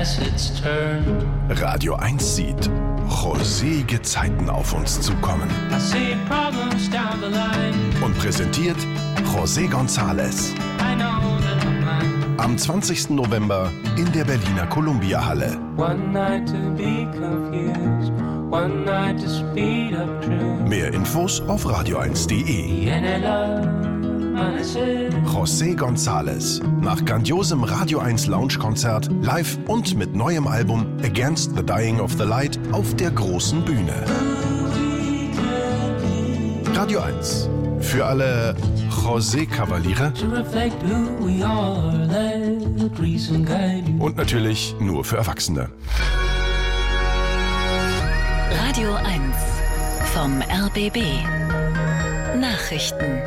has its turn. Radio 1 sieht rosige Zeiten auf uns zukommen. I see problems down the line. Und präsentiert José González. I know that I'm blind. Am 20. November in der Berliner Columbia-Halle. One night to be confused, one night to speed up truth. Mehr Infos auf radio1.de. José González. Nach grandiosem Radio 1 Lounge-Konzert, live und mit neuem Album Against the Dying of the Light auf der großen Bühne. Radio 1. Für alle José-Kavaliere. Und natürlich nur für Erwachsene. Radio 1 vom RBB. Nachrichten.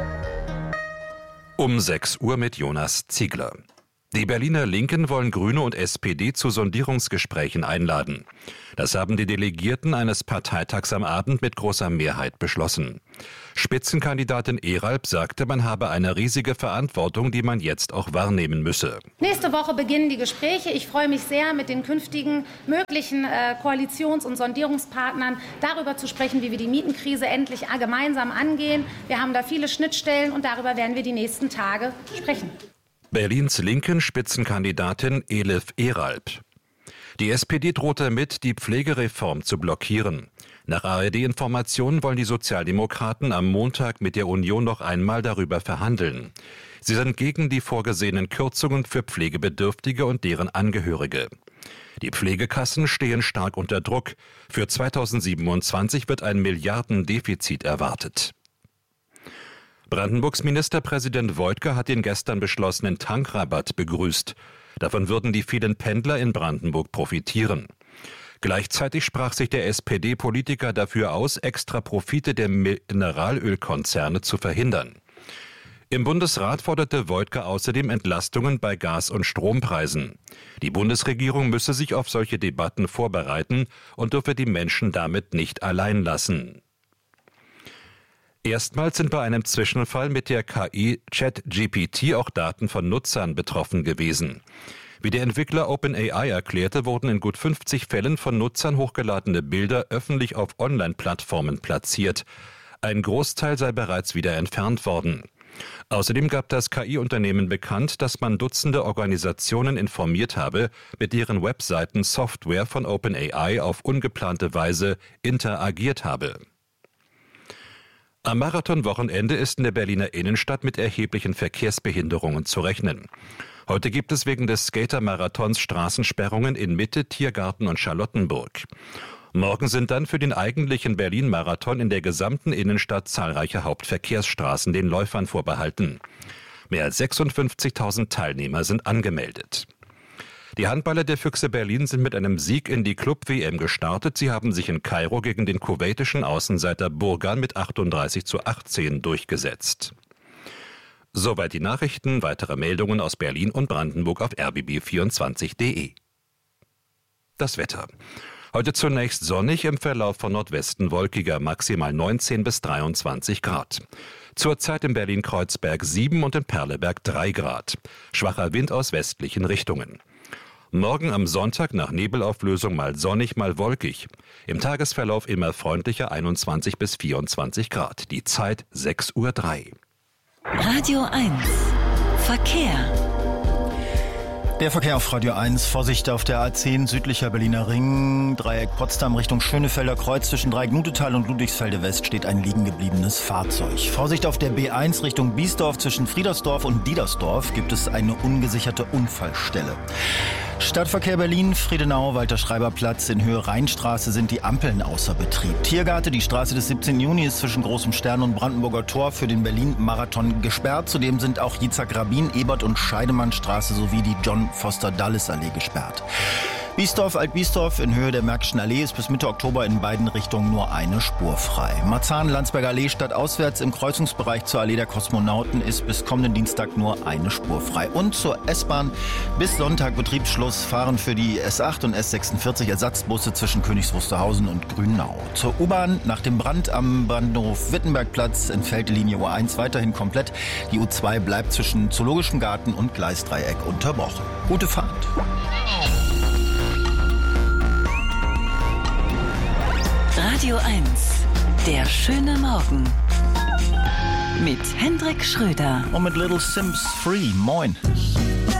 Um 6 Uhr mit Jonas Ziegler. Die Berliner Linken wollen Grüne und SPD zu Sondierungsgesprächen einladen. Das haben die Delegierten eines Parteitags am Abend mit großer Mehrheit beschlossen. Spitzenkandidatin Eralp sagte, man habe eine riesige Verantwortung, die man jetzt auch wahrnehmen müsse. Nächste Woche beginnen die Gespräche. Ich freue mich sehr, mit den künftigen möglichen Koalitions- und Sondierungspartnern darüber zu sprechen, wie wir die Mietenkrise endlich gemeinsam angehen. Wir haben da viele Schnittstellen und darüber werden wir die nächsten Tage sprechen. Berlins linken Spitzenkandidatin Elif Eralp. Die SPD droht damit, die Pflegereform zu blockieren. Nach ARD-Informationen wollen die Sozialdemokraten am Montag mit der Union noch einmal darüber verhandeln. Sie sind gegen die vorgesehenen Kürzungen für Pflegebedürftige und deren Angehörige. Die Pflegekassen stehen stark unter Druck. Für 2027 wird ein Milliardendefizit erwartet. Brandenburgs Ministerpräsident Woidke hat den gestern beschlossenen Tankrabatt begrüßt. Davon würden die vielen Pendler in Brandenburg profitieren. Gleichzeitig sprach sich der SPD-Politiker dafür aus, extra Profite der Mineralölkonzerne zu verhindern. Im Bundesrat forderte Woidke außerdem Entlastungen bei Gas- und Strompreisen. Die Bundesregierung müsse sich auf solche Debatten vorbereiten und dürfe die Menschen damit nicht allein lassen. Erstmals sind bei einem Zwischenfall mit der KI ChatGPT auch Daten von Nutzern betroffen gewesen. Wie der Entwickler OpenAI erklärte, wurden in gut 50 Fällen von Nutzern hochgeladene Bilder öffentlich auf Online-Plattformen platziert. Ein Großteil sei bereits wieder entfernt worden. Außerdem gab das KI-Unternehmen bekannt, dass man Dutzende Organisationen informiert habe, mit deren Webseiten Software von OpenAI auf ungeplante Weise interagiert habe. Am Marathonwochenende ist in der Berliner Innenstadt mit erheblichen Verkehrsbehinderungen zu rechnen. Heute gibt es wegen des Skater-Marathons Straßensperrungen in Mitte, Tiergarten und Charlottenburg. Morgen sind dann für den eigentlichen Berlin-Marathon in der gesamten Innenstadt zahlreiche Hauptverkehrsstraßen den Läufern vorbehalten. Mehr als 56.000 Teilnehmer sind angemeldet. Die Handballer der Füchse Berlin sind mit einem Sieg in die Club-WM gestartet. Sie haben sich in Kairo gegen den kuwaitischen Außenseiter Burgan mit 38:18 durchgesetzt. Soweit die Nachrichten. Weitere Meldungen aus Berlin und Brandenburg auf rbb24.de. Das Wetter. Heute zunächst sonnig, im Verlauf von Nordwesten wolkiger, maximal 19 bis 23 Grad. Zurzeit in Berlin-Kreuzberg 7 und in Perleberg 3 Grad. Schwacher Wind aus westlichen Richtungen. Morgen am Sonntag nach Nebelauflösung mal sonnig, mal wolkig. Im Tagesverlauf immer freundlicher 21 bis 24 Grad. Die Zeit 6:03 Uhr. Radio 1 Verkehr. Der Verkehr auf Radio 1. Vorsicht auf der A10 südlicher Berliner Ring, Dreieck Potsdam Richtung Schönefelder Kreuz. Zwischen Dreieck-Nutetal und Ludwigsfelde West steht ein liegen gebliebenes Fahrzeug. Vorsicht auf der B1 Richtung Biesdorf. Zwischen Friedersdorf und Diedersdorf gibt es eine ungesicherte Unfallstelle. Stadtverkehr Berlin, Friedenau, Walter-Schreiber-Platz. In Höhe Rheinstraße sind die Ampeln außer Betrieb. Tiergarten, die Straße des 17. Juni ist zwischen Großem Stern und Brandenburger Tor für den Berlin-Marathon gesperrt. Zudem sind auch Yitzhak-Rabin, Ebert- und Scheidemannstraße sowie die John-Foster-Dulles-Allee gesperrt. Biesdorf, Alt-Biesdorf in Höhe der Märkischen Allee ist bis Mitte Oktober in beiden Richtungen nur eine Spur frei. Marzahn, Landsberger Allee stadtauswärts im Kreuzungsbereich zur Allee der Kosmonauten ist bis kommenden Dienstag nur eine Spur frei. Und zur S-Bahn bis Sonntag Betriebsschluss fahren für die S8 und S46 Ersatzbusse zwischen Königs Wusterhausen und Grünau. Zur U-Bahn nach dem Brand am Bahnhof Wittenbergplatz entfällt die Linie U1 weiterhin komplett. Die U2 bleibt zwischen Zoologischem Garten und Gleisdreieck unterbrochen. Gute Fahrt. Radio 1, der schöne Morgen. Mit Hendrik Schröder. Und mit Little Sims Free. Moin.